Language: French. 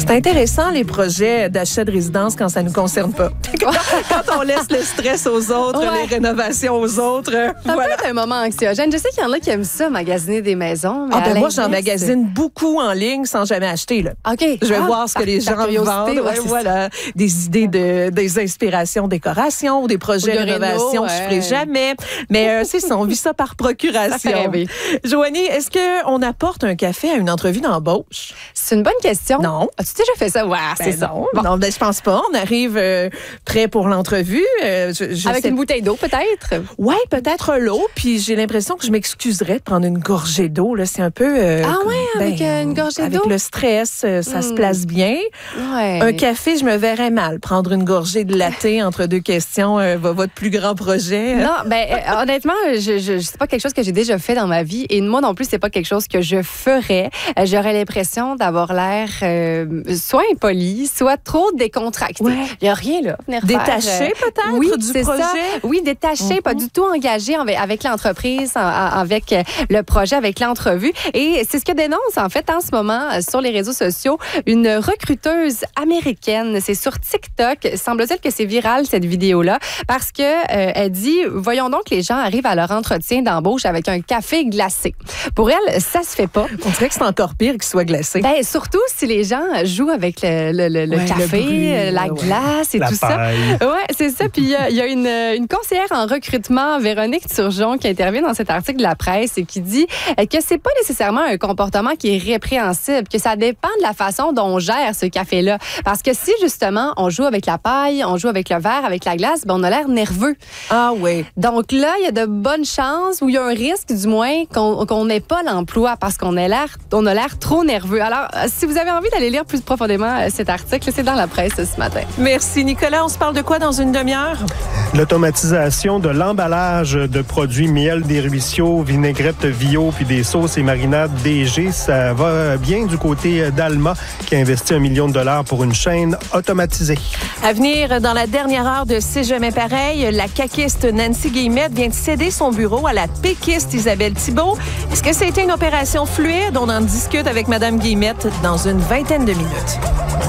C'est intéressant, les projets d'achat de résidence quand ça ne nous concerne pas. Quand on laisse le stress aux autres, les rénovations aux autres. Ça peut être un moment anxiogène. Je sais qu'il y en a qui aiment ça, magasiner des maisons. Mais moi, j'en magasine beaucoup en ligne sans jamais acheter. Là. OK. Je vais voir ce que les gens vendent. Voilà. Des idées, des inspirations, décorations ou des projets de rénovation que je ne ferai jamais. Mais c'est ça, on vit ça par procuration. Joanie, est-ce qu'on apporte un café à une entrevue d'embauche? C'est une bonne question. Non. As-tu déjà fait ça? Ouais, c'est ça. Non, je pense pas. On arrive prêt pour l'entrevie. Avec une bouteille d'eau, peut-être? Oui, peut-être l'eau. Puis j'ai l'impression que je m'excuserais de prendre une gorgée d'eau. Là. C'est un peu... avec une gorgée d'eau? Avec le stress, ça se place bien. Ouais. Un café, je me verrais mal. Prendre une gorgée de latte entre deux questions, votre plus grand projet. Non, honnêtement, c'est pas quelque chose que j'ai déjà fait dans ma vie. Et moi non plus, c'est pas quelque chose que je ferais. J'aurais l'impression d'avoir l'air soit impoli, soit trop décontracté. Il n'y a rien là. Détaché peut-être du projet? Ça. Oui, détaché, pas du tout engagé avec l'entreprise, avec le projet, avec l'entrevue. Et c'est ce que dénonce en fait en ce moment sur les réseaux sociaux une recruteuse américaine. C'est sur TikTok. Semble-t-il que c'est viral cette vidéo-là parce que elle dit, voyons donc les gens arrivent à leur entretien d'embauche avec un café glacé. Pour elle, ça se fait pas. On dirait que c'est encore pire qu'il soit glacé. Surtout si les gens jouent avec le café, bruit, la glace et tout ça. Ouais, c'est ça. Puis il y a une conseillère en recrutement, Véronique Turgeon, qui intervient dans cet article de la presse et qui dit que c'est pas nécessairement un comportement qui est répréhensible, que ça dépend de la façon dont on gère ce café-là. Parce que si justement on joue avec la paille, on joue avec le verre, avec la glace, on a l'air nerveux. Ah oui. Donc là, il y a de bonnes chances, ou il y a un risque du moins qu'on n'ait pas l'emploi parce qu'on a l'air trop nerveux. Alors, si vous avez envie d'aller lire plus profondément cet article, c'est dans la presse ce matin. Merci Nicolas. On se parle de quoi dans une demi-heure? L'automatisation de l'emballage de produits miel des ruisseaux, vinaigrette Vio puis des sauces et marinades DG, ça va bien du côté d'Alma qui a investi $1 million pour une chaîne automatisée. À venir, dans la dernière heure de C'est jamais pareil, la caquiste Nancy Guillemette vient de céder son bureau à la péquiste Isabelle Thibault. Est-ce que c'était une opération fluide? On en discute avec Mme Guillemette dans une vingtaine de minutes.